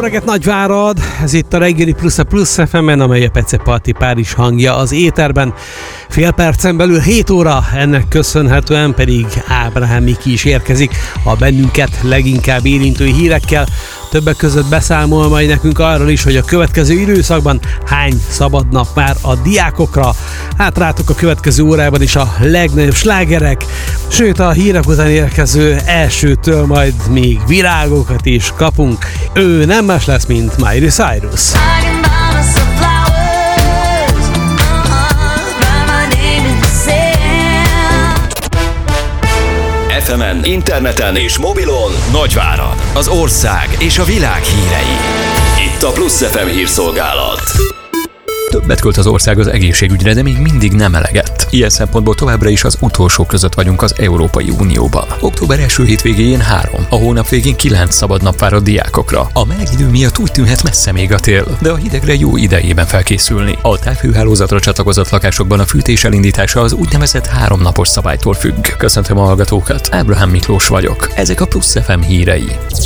reggelt, Nagyvárad! Ez itt a reggeli plusz a Plusz FM-en, amely a Pece Parti Párizs hangja az éterben. Fél percen belül 7 óra, ennek köszönhetően pedig Ábrahám Miki is érkezik a bennünket leginkább érintő hírekkel. Többek között beszámol majd nekünk arról is, hogy a következő időszakban hány szabad nap már a diákokra. Hát rátok a következő órában is a legnagyobb slágerek, sőt a hírek után érkező elsőtől majd még virágokat is kapunk. Ő nem más lesz, mint Miley Cyrus. FM-en, interneten és mobilon Nagyvárad, az ország és a világ hírei. Itt a Plusz FM hírszolgálat. Többet költ az ország az egészségügyre, de még mindig nem eleget. Ilyen szempontból továbbra is az utolsók között vagyunk az Európai Unióban. Október első hétvégén 3, a hónap végén 9 szabad nap vár a diákokra. A meleg idő miatt úgy tűnhet messze még a tél, de a hidegre jó idejében fel készülni. A távhőhálózatra csatlakozott lakásokban a fűtés elindítása az úgynevezett 3 napos szabálytól függ. Köszöntöm a hallgatókat, Ábrahám Miklós vagyok. Ezek a Plusz FM hírei.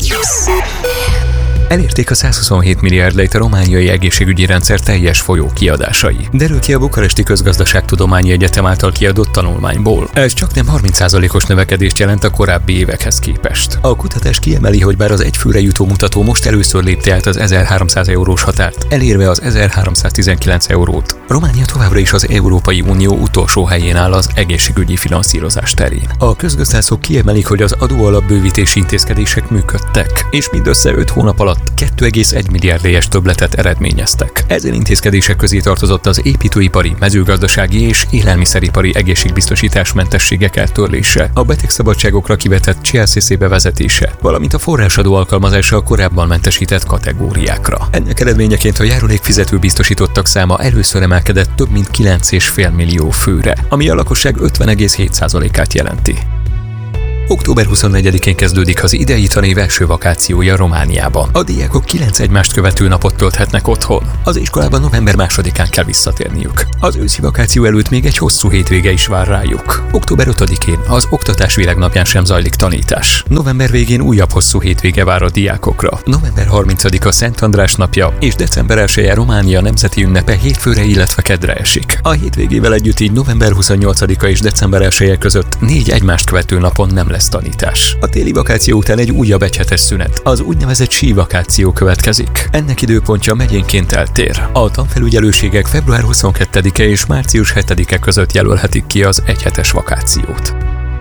Elérték a 127 milliárd lejt a romániai egészségügyi rendszer teljes folyó kiadásai. Derül ki a Bukaresti Közgazdaságtudományi Egyetem által kiadott tanulmányból. Ez csaknem 30%-os növekedést jelent a korábbi évekhez képest. A kutatás kiemeli, hogy bár az egyfőre jutó mutató most először lépte át az 1300 eurós határt, elérve az 1319 eurót, Románia továbbra is az Európai Unió utolsó helyén áll az egészségügyi finanszírozás terén. A közgazdászok kiemelik, hogy az adóalapbővítési intézkedések működtek, és mindössze 5 hónap alatt 2,1 milliárd éves többletet eredményeztek. Ezen intézkedések közé tartozott az építőipari, mezőgazdasági és élelmiszeripari egészségbiztosítás mentességek eltörlése, a betegszabadságokra kivetett CLCC bevezetése, valamint a forrásadó alkalmazása a korábban mentesített kategóriákra. Ennek eredményeként a járulékfizető biztosítottak száma először emelkedett több mint 9,5 millió főre, ami a lakosság 50,7%-át jelenti. Október 24-én kezdődik az idei tanév első vakációja Romániában. A diákok 9 egymást követő napot tölthetnek otthon. Az iskolában november 2-án kell visszatérniük. Az őszi vakáció előtt még egy hosszú hétvége is vár rájuk. Október 5-én az Oktatás Világnapján sem zajlik tanítás. November végén újabb hosszú hétvége vár a diákokra. November 30-a Szent András napja és december 1-e Románia nemzeti ünnepe hétfőre, illetve kedre esik. A hétvégével együtt így november 28-a és december 1-e között 4 egymást követő napon nem lesz tanítás. A téli vakáció után egy újabb egyhetes szünet, az úgynevezett sívakáció következik. Ennek időpontja megyénként eltér. A tanfelügyelőségek február 22-e és március 7-e között jelölhetik ki az egyhetes vakációt.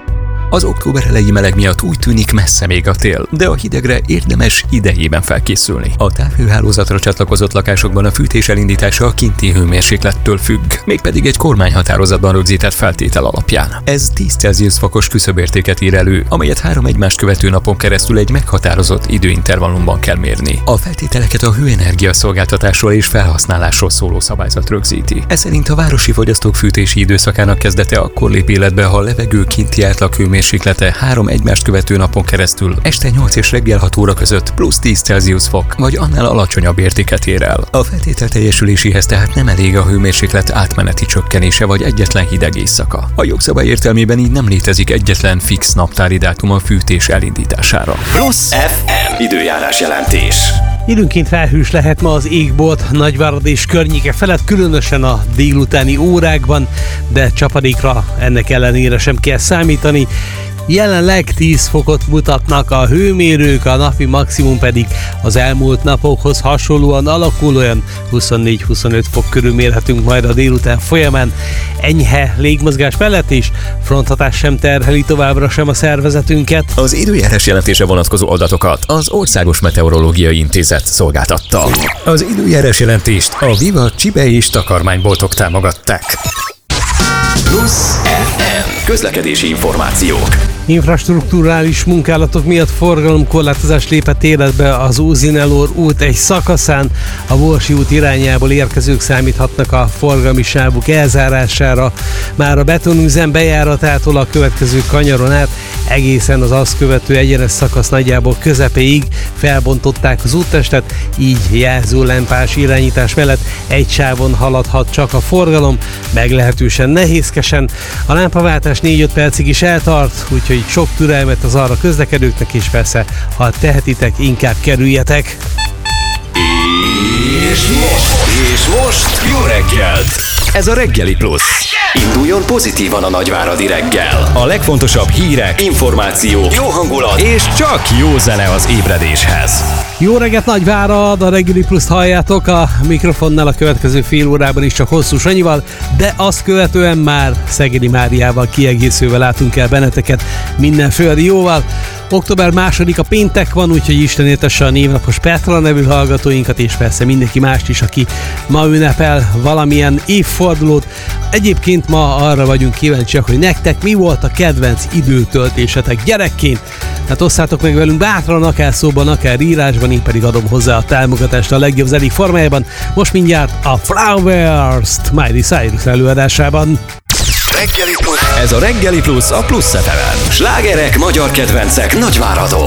Az október elejé meleg miatt úgy tűnik messze még a tél, de a hidegre érdemes idejében felkészülni. A távhőhálózatra csatlakozott lakásokban a fűtés elindítása a kinti hőmérséklettől függ, mégpedig egy kormányhatározatban rögzített feltétel alapján. Ez 10 Celsius fokos küszöbértéket ír elő, amelyet 3 egymást követő napon keresztül egy meghatározott időintervallumban kell mérni. A feltételeket a hőenergia szolgáltatásról és felhasználásról szóló szabályzat rögzíti. Ez szerint a városi fogyasztók fűtési időszakának kezdete akkor lép életbe, ha a levegő kinti átlag hőmérséklete 3 egymást követő napon keresztül este 8 és reggel 6 óra között plusz 10 Celsius fok, vagy annál alacsonyabb értéket ér el. A feltétel teljesüléséhez tehát nem elég a hőmérséklet átmeneti csökkenése vagy egyetlen hideg éjszaka. A jogszabály értelmében így nem létezik egyetlen fix naptári dátum a fűtés elindítására. Plusz FM időjárás jelentés. Időnként felhős lehet ma az égbolt Nagyvárad és környéke felett, különösen a délutáni órákban, de csapadékra ennek ellenére sem kell számítani. Jelenleg 10 fokot mutatnak a hőmérők, a napi maximum pedig az elmúlt napokhoz hasonlóan alakul, olyan 24-25 fok körül mérhetünk majd a délután folyamán. Enyhe légmozgás mellett is fronthatás sem terheli továbbra sem a szervezetünket. Az időjárás jelentése vonatkozó adatokat az Országos Meteorológiai Intézet szolgáltatta. Az időjárás jelentést a Viva Csibe és takarmányboltok támogatták. Plusz FM közlekedési információk. Infrastrukturális munkálatok miatt forgalomkorlátozás lépett életbe az Ózin-Elor út egy szakaszán. A Borsi út irányából érkezők számíthatnak a forgalmi sávuk elzárására. Már a betonüzem bejáratától a következő kanyaron át egészen az azt követő egyenes szakasz nagyjából közepéig felbontották az úttestet, így jelzőlámpás irányítás mellett egy sávon haladhat csak a forgalom, meglehetősen nehézkesen. A lámpaváltás 4-5 percig is eltart, úgyhogy sok türelmet az arra közlekedőknek, és persze, ha tehetitek, inkább kerüljetek. És most jó reggelt! Ez a Reggeli Plusz. Induljon pozitívan a nagyváradi reggel. A legfontosabb hírek, információk, jó hangulat és csak jó zene az ébredéshez. Jó reggelt, Nagyvárad, a Reggeli Pluszt halljátok, a mikrofonnál a következő fél órában is csak Hosszú Sanyival, de azt követően már Szegedi Máriával kiegészülve látunk el benneteket minden földi jóval. Október 2-a péntek van, úgyhogy Isten értesse a névnapos Petra nevű hallgatóinkat, és persze mindenki mást is, aki ma ünnepel valamilyen évfordulót. Egyébként ma arra vagyunk kíváncsiak, hogy nektek mi volt a kedvenc időtöltésetek gyerekként. Tehát osszátok meg velünk bátran, akár szóban, akár írásban, én pedig adom hozzá a támogatást a legjobb zenék formájában. Most mindjárt a Flowers-t Miley Cyrus előadásában. Ez a Reggeli Plusz a Plusz FM-en. Slágerek, magyar kedvencek Nagyváradon.